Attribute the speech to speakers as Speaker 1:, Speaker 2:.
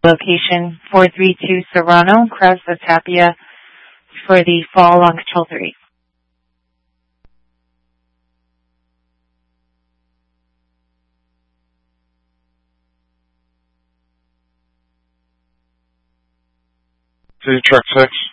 Speaker 1: Location 432 Serrano, Cresta Tapia for the fall on Control 3.
Speaker 2: City Truck 6.